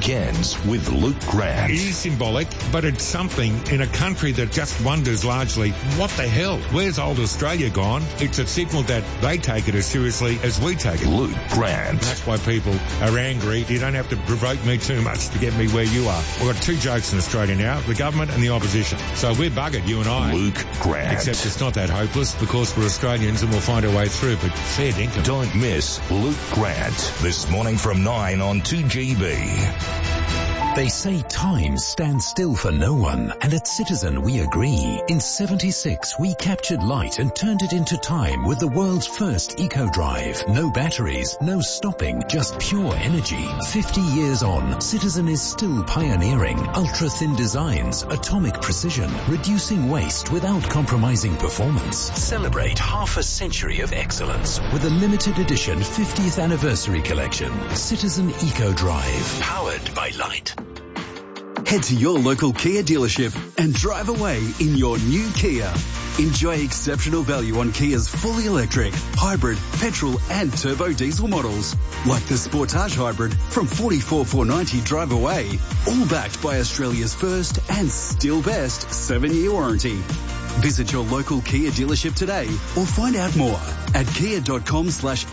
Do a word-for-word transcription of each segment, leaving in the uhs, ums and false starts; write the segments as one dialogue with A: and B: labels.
A: Weekends with Luke Grant.
B: It is symbolic, but it's something in a country that just wonders largely, what the hell? Where's old Australia gone? It's a signal that they take it as seriously as we take it.
A: Luke Grant.
B: That's why people are angry. You don't have to provoke me too much to get me where you are. We've got two jokes in Australia now, the government and the opposition. So we're buggered, you and I.
A: Luke Grant.
B: Except it's not that hopeless because we're Australians and we'll find our way through, but fair dinkum.
A: Don't miss Luke Grant this morning from nine on two G B.
C: They say time stands still for no one, and at Citizen we agree. In seventy-six, we captured light and turned it into time with the world's first eco-drive. No batteries, no stopping, just pure energy. fifty years on, Citizen is still pioneering ultra-thin designs, atomic precision, reducing waste without compromising performance. Celebrate half a century of excellence with a limited edition fiftieth anniversary collection. Citizen Eco-Drive, powered by light.
D: Head to your local Kia dealership and drive away in your new Kia. Enjoy exceptional value on Kia's fully electric, hybrid, petrol and turbo diesel models. Like the Sportage Hybrid from forty-four thousand four hundred ninety dollars drive away. All backed by Australia's first and still best seven-year warranty. Visit your local Kia dealership today or find out more at kia.com slash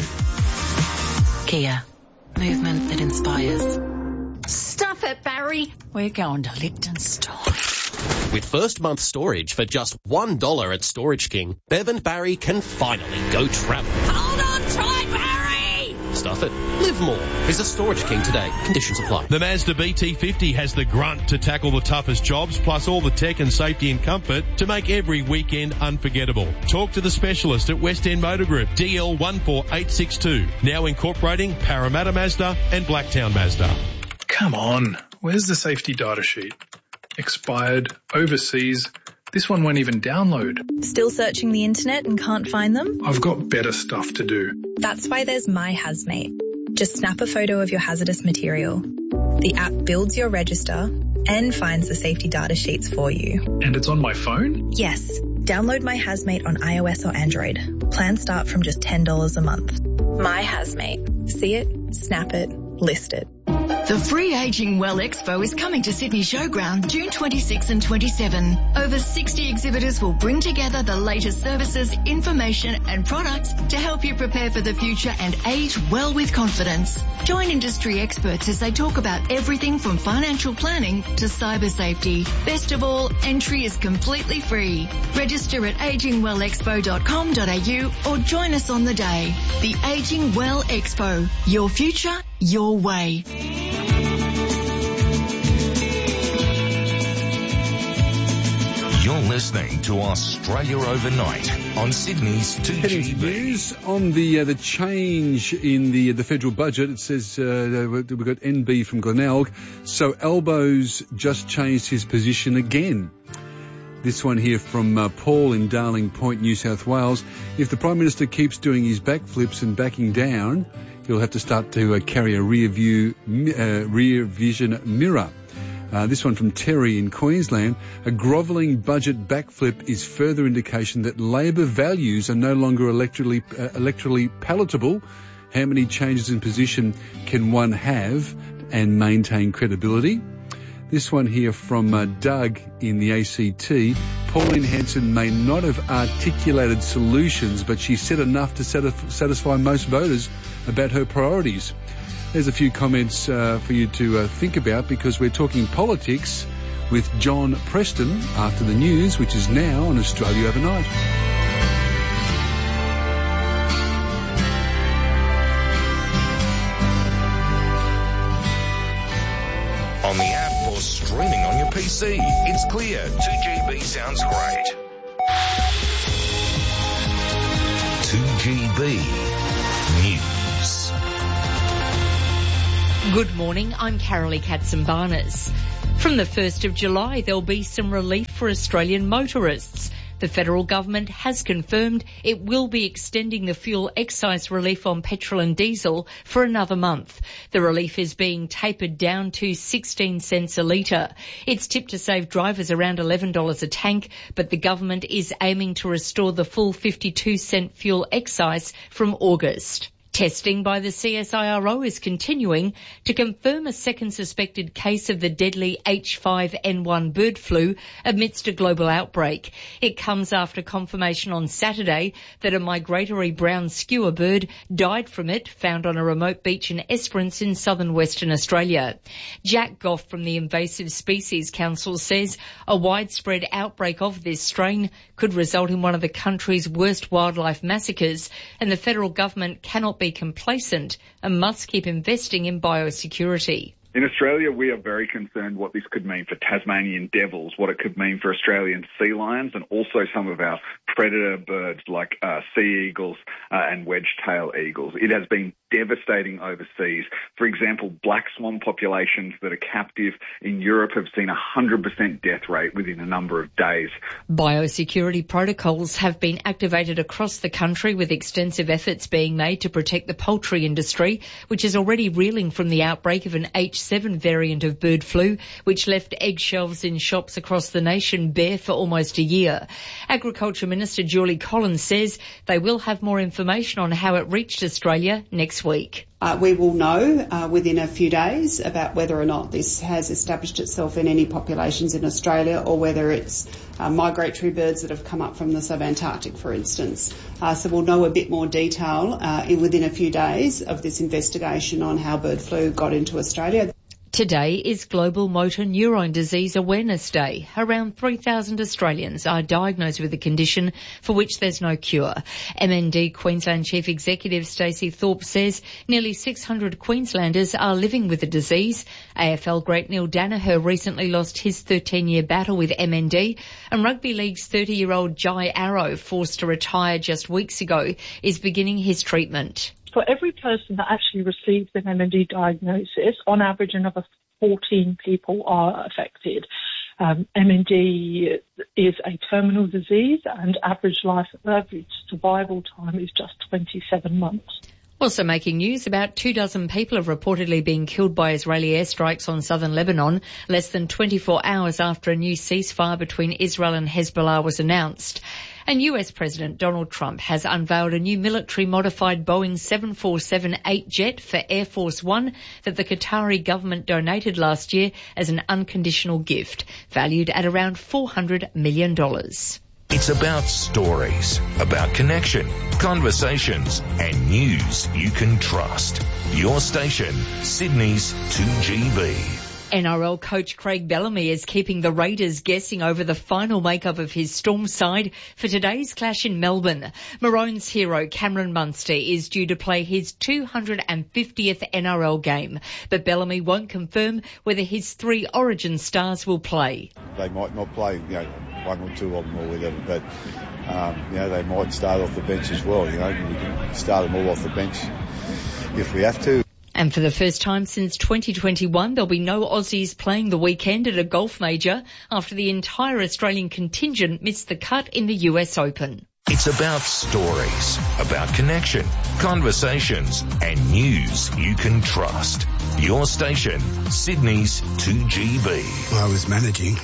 D: au.
E: Kia. Movement that inspires.
F: Stuff it, Barry. We're going to Lichtenstein.
G: With first month storage for just one dollar at Storage King, Bev and Barry can finally go travel.
F: Hold on tight, Barry!
G: Stuff it. Live more. Visit Storage King today. Conditions apply.
H: The Mazda B T fifty has the grunt to tackle the toughest jobs, plus all the tech and safety and comfort to make every weekend unforgettable. Talk to the specialist at West End Motor Group, D L one four eight six two, now incorporating Parramatta Mazda and Blacktown Mazda.
I: Come on, where's the safety data sheet? Expired, overseas, this one won't even download.
J: Still searching the internet and can't find them?
I: I've got better stuff to do.
J: That's why there's My Hazmate. Just snap a photo of your hazardous material. The app builds your register and finds the safety data sheets for you.
I: And it's on my phone?
J: Yes. Download My Hazmate on iOS or Android. Plans start from just ten dollars a month. My Hazmate. See it, snap it, list it.
K: The Free Aging Well Expo is coming to Sydney Showground June twenty-sixth and twenty-seventh. Over sixty exhibitors will bring together the latest services, information and products to help you prepare for the future and age well with confidence. Join industry experts as they talk about everything from financial planning to cyber safety. Best of all, entry is completely free. Register at aging well expo dot com dot a u or join us on the day. The Aging Well Expo. Your future, your way.
A: You're listening to Australia Overnight on Sydney's two G B.
L: Heading to news on the uh, the change in the the federal budget. It says uh, we've got N B from Glenelg. So Albo's just changed his position again. This one here from uh, Paul in Darling Point, New South Wales. If the Prime Minister keeps doing his backflips and backing down, he'll have to start to uh, carry a rear view, uh, rear vision mirror. Uh, this one from Terry in Queensland. A grovelling budget backflip is further indication that Labor values are no longer electorally, uh, electorally palatable. How many changes in position can one have and maintain credibility? This one here from uh, Doug in the A C T. Pauline Hanson may not have articulated solutions, but she said enough to satisf- satisfy most voters about her priorities. There's a few comments uh, for you to uh, think about, because we're talking politics with John Preston after the news, which is now on Australia Overnight.
A: On the app or streaming on your P C, it's clear. two G B sounds great. two G B News.
M: Good morning, I'm Carolee Katsimbarnas. From the first of July, there'll be some relief for Australian motorists. The federal government has confirmed it will be extending the fuel excise relief on petrol and diesel for another month. The relief is being tapered down to sixteen cents a litre. It's tipped to save drivers around eleven dollars a tank, but the government is aiming to restore the full fifty-two cent fuel excise from August. Testing by the C S I R O is continuing to confirm a second suspected case of the deadly H five N one bird flu amidst a global outbreak. It comes after confirmation on Saturday that a migratory brown skewer bird died from it, found on a remote beach in Esperance in southern Western Australia. Jack Goff from the Invasive Species Council says a widespread outbreak of this strain could result in one of the country's worst wildlife massacres, and the federal government cannot be complacent and must keep investing in biosecurity.
N: In Australia, we are very concerned what this could mean for Tasmanian devils, what it could mean for Australian sea lions, and also some of our predator birds like uh, sea eagles uh, and wedge-tail eagles. It has been devastating overseas. For example, black swan populations that are captive in Europe have seen a one hundred percent death rate within a number of days.
M: Biosecurity protocols have been activated across the country, with extensive efforts being made to protect the poultry industry, which is already reeling from the outbreak of an H seven variant of bird flu, which left egg shelves in shops across the nation bare for almost a year. Agriculture Minister Julie Collins says they will have more information on how it reached Australia next week.
O: Uh, we will know uh, within a few days about whether or not this has established itself in any populations in Australia, or whether it's uh, migratory birds that have come up from the subantarctic, for instance. Uh, so we'll know a bit more detail uh, in, within a few days of this investigation on how bird flu got into Australia.
M: Today is Global Motor Neurone Disease Awareness Day. Around three thousand Australians are diagnosed with a condition for which there's no cure. M N D Queensland Chief Executive Stacey Thorpe says nearly six hundred Queenslanders are living with the disease. A F L great Neil Danaher recently lost his thirteen-year battle with M N D, and Rugby League's thirty-year-old Jai Arrow, forced to retire just weeks ago, is beginning his treatment.
P: For every person that actually receives an M N D diagnosis, on average another fourteen people are affected. Um, M N D is a terminal disease, and average life, average survival time is just twenty-seven months.
M: Also making news, about two dozen people have reportedly been killed by Israeli airstrikes on southern Lebanon, less than twenty-four hours after a new ceasefire between Israel and Hezbollah was announced. And U S President Donald Trump has unveiled a new military-modified Boeing seven forty-seven eight jet for Air Force One that the Qatari government donated last year as an unconditional gift, valued at around four hundred million dollars.
A: It's about stories, about connection, conversations, and news you can trust. Your station, Sydney's two G B.
M: N R L coach Craig Bellamy is keeping the Raiders guessing over the final makeup of his Storm side for today's clash in Melbourne. Maroons hero Cameron Munster is due to play his two hundred fiftieth N R L game, but Bellamy won't confirm whether his three Origin stars will play.
Q: They might not play, you know, one or two of them or whatever, but um, you know, they might start off the bench as well. You know, we can start them all off the bench if we have to.
M: And for the first time since twenty twenty-one, there'll be no Aussies playing the weekend at a golf major after the entire Australian contingent missed the cut in the U S Open.
A: It's about stories, about connection, conversations, and news you can trust. Your station, Sydney's two G B.
R: I was managing.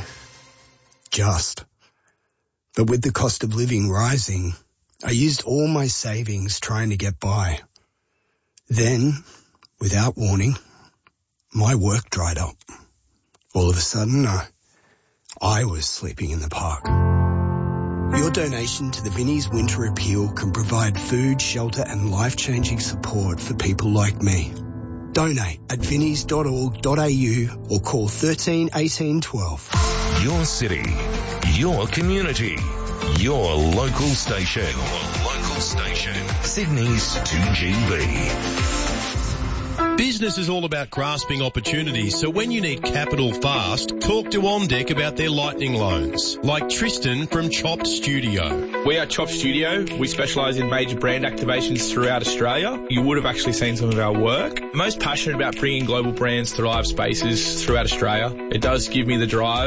R: Just. But with the cost of living rising, I used all my savings trying to get by. Then, without warning, my work dried up. All of a sudden, I, I was sleeping in the park. Your donation to the Vinnie's Winter Appeal can provide food, shelter and life-changing support for people like me. Donate at vinnies dot org dot a u or call thirteen eighteen twelve.
A: Your city, your community, your local station. Your local station. Sydney's two G B.
H: Business is all about grasping opportunities, so when you need capital fast, talk to OnDeck about their lightning loans. Like Tristan from Chopped Studio.
S: We are Chopped Studio. We specialise in major brand activations throughout Australia. You would have actually seen some of our work. I'm most passionate about bringing global brands to live spaces throughout Australia. It does give me the drive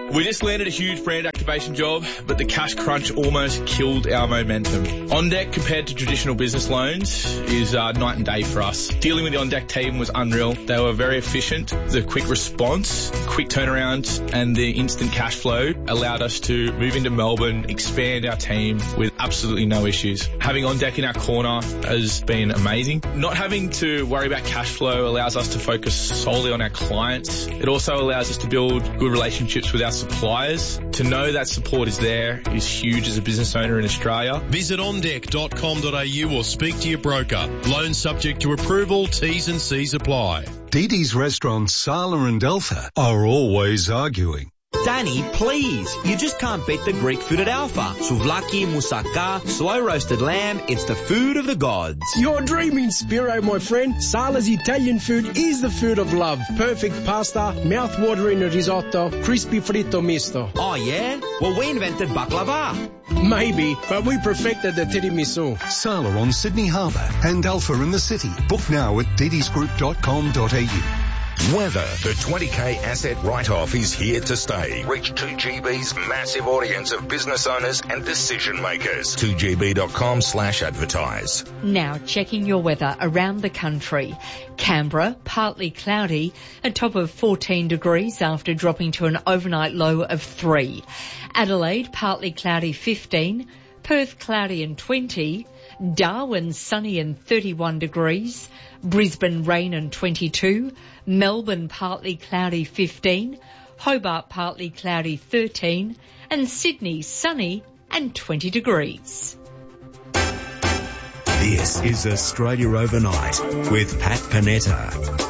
S: We just landed a huge brand activation job, but the cash crunch almost killed our momentum. On Deck, compared to traditional business loans, is uh, night and day for us. Dealing with the On Deck team was unreal. They were very efficient. The quick response, quick turnaround, and the instant cash flow allowed us to move into Melbourne, expand our team with absolutely no issues. Having On Deck in our corner has been amazing. Not having to worry about cash flow allows us to focus solely on our clients. It also allows us to build good relationships with our suppliers. To know that support is there is huge as a business owner in Australia.
H: Visit on deck dot com dot a u or speak to your broker. Loan subject to approval, T's and C's apply.
T: Dee Dee's restaurants Sala and Alpha are always arguing.
U: Danny, please. You just can't beat the Greek food at Alpha. Souvlaki, moussaka, slow roasted lamb. It's the food of the gods.
V: You're dreaming, Spiro, my friend. Sala's Italian food is the food of love. Perfect pasta, mouth-watering risotto, crispy fritto misto.
U: Oh, yeah? Well, we invented baklava.
V: Maybe, but we perfected the tiramisu.
T: Sala on Sydney Harbour and Alpha in the city. Book now at dee dees group dot com dot a u.
A: Weather, the twenty K asset write-off is here to stay. Reach two G B's massive audience of business owners and decision makers. two g b dot com slash advertise.
M: Now checking your weather around the country. Canberra, partly cloudy, a top of fourteen degrees after dropping to an overnight low of three. Adelaide, partly cloudy, fifteen. Perth, cloudy and twenty. Darwin, sunny and thirty-one degrees. Brisbane, rain and twenty-two. Melbourne, partly cloudy, fifteen. Hobart, partly cloudy, thirteen. And Sydney, sunny and twenty degrees.
C: This is Australia Overnight with Pat Panetta.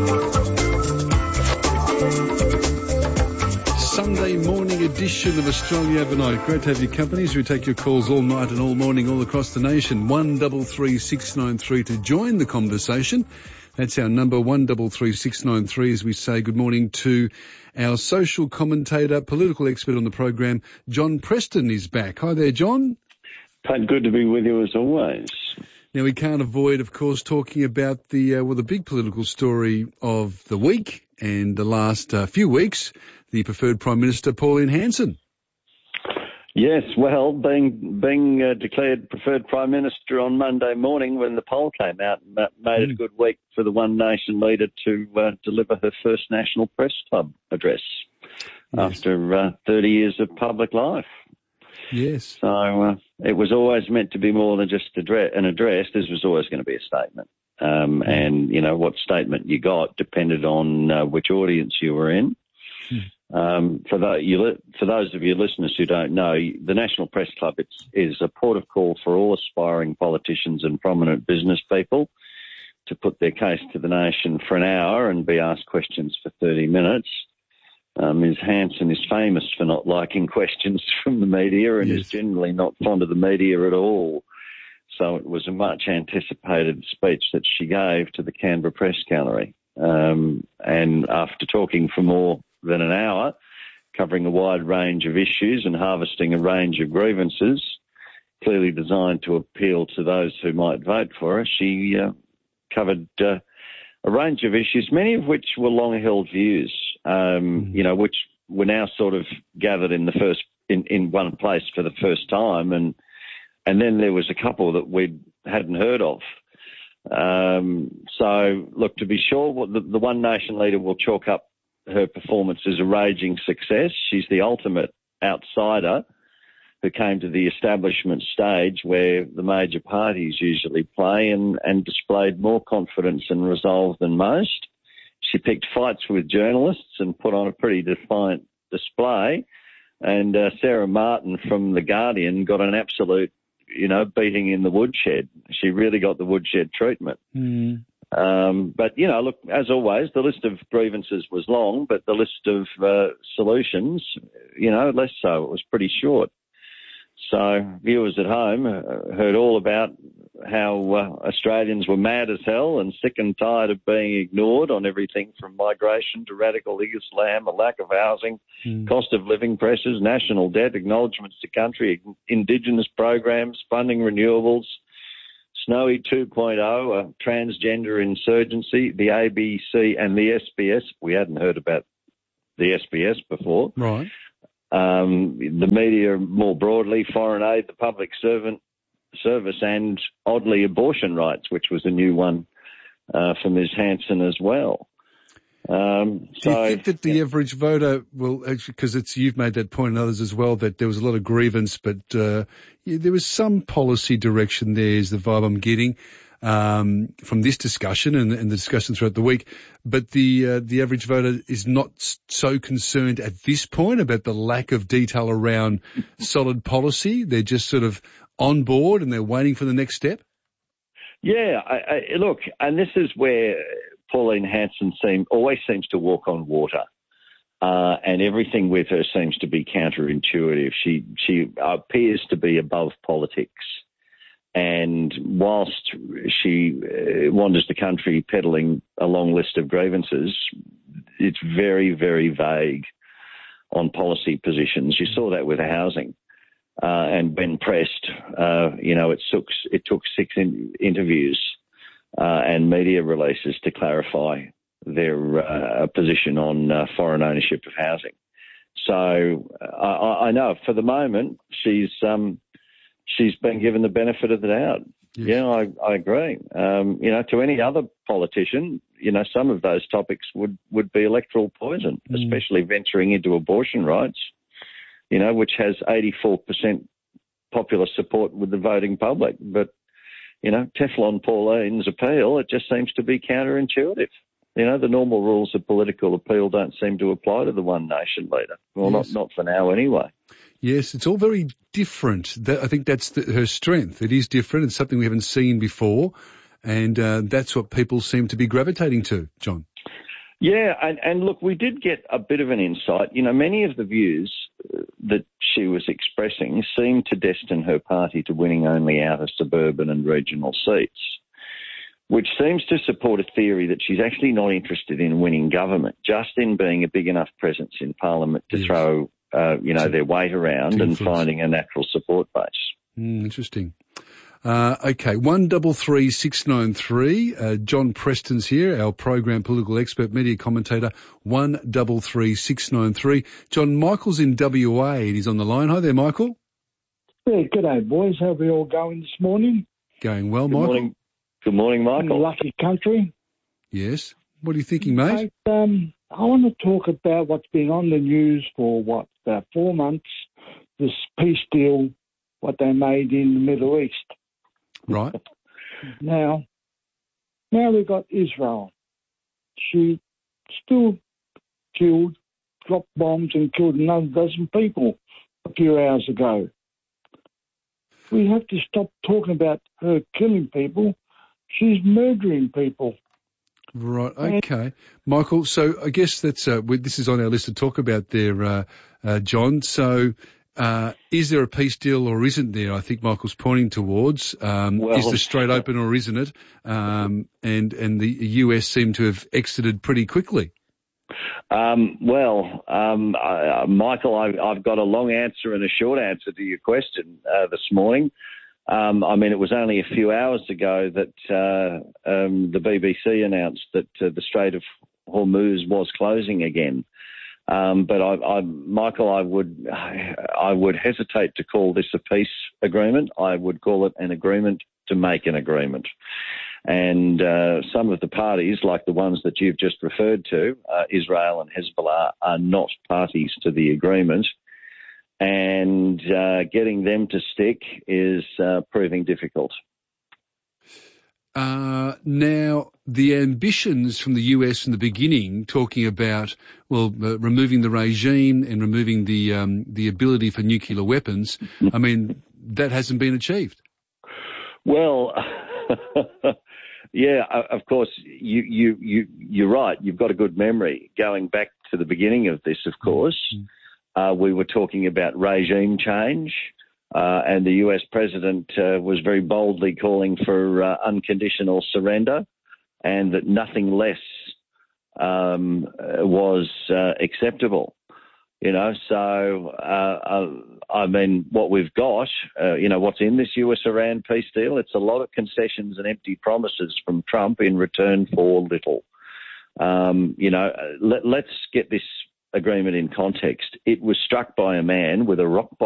L: Sunday morning edition of Australia Overnight. Great to have your companies. We take your calls all night and all morning all across the nation. one three three six nine three to join the conversation. That's our number, one three three six nine three, as we say good morning to our social commentator, political expert on the program, John Preston is back. Hi there, John.
W: Pat, good to be with you as always.
L: Now, we can't avoid, of course, talking about the, uh, well, the big political story of the week and the last uh, few weeks, the preferred Prime Minister, Pauline Hanson.
W: Yes, well, being being uh, declared preferred Prime Minister on Monday morning when the poll came out, made it a good week for the One Nation leader to uh, deliver her first National Press Club address yes. after uh, thirty years of public life.
L: Yes.
W: So uh, it was always meant to be more than just an address. This was always going to be a statement. Um, and, you know, what statement you got depended on uh, which audience you were in. Hmm. Um, for, the, you, for those of you listeners who don't know, the National Press Club it's, is a port of call for all aspiring politicians and prominent business people to put their case to the nation for an hour and be asked questions for thirty minutes. Um, Miz Hanson is famous for not liking questions from the media and yes. is generally not fond of the media at all. So it was a much anticipated speech that she gave to the Canberra Press Gallery. Um, and after talking for more than an hour, covering a wide range of issues and harvesting a range of grievances, clearly designed to appeal to those who might vote for her, she uh, covered uh, a range of issues, many of which were long-held views, um, mm. you know, which were now sort of gathered in the first in, in one place for the first time, and and then there was a couple that we hadn't heard of. Um, so, look, to be sure, the, the One Nation leader will chalk up her performance as a raging success. She's the ultimate outsider who came to the establishment stage where the major parties usually play and, and displayed more confidence and resolve than most. She picked fights with journalists and put on a pretty defiant display. And uh, Sarah Martin from The Guardian got an absolute, you know, beating in the woodshed. She really got the woodshed treatment.
L: Mm.
W: Um, but, you know, look, as always, the list of grievances was long, but the list of uh, solutions, you know, less so. It was pretty short. So viewers at home uh, heard all about how uh, Australians were mad as hell and sick and tired of being ignored on everything from migration to radical Islam, a lack of housing, mm. cost of living pressures, national debt, acknowledgements to country, Indigenous programs, funding renewables, Snowy two point oh, a transgender insurgency, the A B C and the S B S. We hadn't heard about the S B S before.
L: Right.
W: um, the media more broadly, foreign aid, the public servant service, and oddly abortion rights, which was a new one uh, for Miz Hanson as well. Um,
L: Do
W: so,
L: you think that the yeah. average voter will, because it's you've made that point and others as well, that there was a lot of grievance, but uh, yeah, there was some policy direction there is the vibe I'm getting um, from this discussion and, and the discussion throughout the week. But the uh, the average voter is not so concerned at this point about the lack of detail around solid policy. They're just sort of on board and they're waiting for the next step.
W: Yeah, I, I, look, and this is where Pauline Hanson seem, always seems to walk on water, uh, and everything with her seems to be counterintuitive. She she appears to be above politics, and whilst she uh, wanders the country peddling a long list of grievances, it's very, very vague on policy positions. You saw that with housing. Uh, and when pressed, uh, you know, it took, it took six in, interviews uh, and media releases to clarify their uh, position on uh, foreign ownership of housing. So uh, I, I know for the moment she's um, she's been given the benefit of the doubt. Yes. Yeah, I, I agree. Um, you know, to any other politician, you know, some of those topics would, would be electoral poison, mm. especially venturing into abortion rights, you know, which has eighty-four percent popular support with the voting public. But, you know, Teflon Pauline's appeal, it just seems to be counterintuitive. You know, the normal rules of political appeal don't seem to apply to the one nation leader. Well, yes. not, not for now anyway.
L: Yes, it's all very different. That, I think that's the, her strength. It is different. It's something we haven't seen before. And uh, that's what people seem to be gravitating to, John.
W: Yeah, and, and look, we did get a bit of an insight. You know, many of the views that she was expressing seemed to destine her party to winning only outer suburban and regional seats, which seems to support a theory that she's actually not interested in winning government, just in being a big enough presence in Parliament to yes. throw, uh, you know, their weight around and finding a natural support base.
L: Mm, interesting. Uh, okay, one double three six nine three. Uh, John Preston's here, our program political expert, media commentator. One double three six nine three. John, Michael's in W A and he's on the line. Hi there, Michael.
B: Yeah, g'day, boys. How are we all going this morning?
L: Going well,
W: Good
L: Michael.
W: Morning. Good morning, Michael.
B: Lucky country.
L: Yes. What are you thinking, mate?
B: mate um, I want to talk about what's been on the news for what about four months. This peace deal, what they made in the Middle East.
L: Right.
B: Now, now we've got Israel. She still killed, dropped bombs and killed another dozen people a few hours ago. We have to stop talking about her killing people. She's murdering people.
L: Right, okay. Michael, so I guess that's uh, this is on our list to talk about there, uh, uh, John. So uh, is there a peace deal or isn't there? I think Michael's pointing towards. Um, well, is the Strait open or isn't it? Um, and, and the U S seem to have exited pretty quickly.
W: Um, well, um, uh, Michael, I, I've got a long answer and a short answer to your question uh, this morning. Um, I mean, it was only a few hours ago that uh, um, the B B C announced that uh, the Strait of Hormuz was closing again. Um, but I, I, Michael, I would, I would hesitate to call this a peace agreement. I would call it an agreement to make an agreement. And uh, some of the parties, like the ones that you've just referred to, uh, Israel and Hezbollah, are not parties to the agreement. And uh, getting them to stick is uh, proving difficult.
L: Uh, now, the ambitions from the U S in the beginning, talking about, well, uh, removing the regime and removing the um, the ability for nuclear weapons, I mean, that hasn't been achieved.
W: Well, yeah, of course, you, you, you, you're right. You've got a good memory. Going back to the beginning of this, of course, uh, we were talking about regime change. Uh, and the U S president uh, was very boldly calling for uh, unconditional surrender and that nothing less um, was uh, acceptable. You know, so, uh, uh, I mean, what we've got, uh, you know, what's in this U S-Iran peace deal, it's a lot of concessions and empty promises from Trump in return for little. Um, you know, let, let's get this agreement in context. It was struck by a man with a rock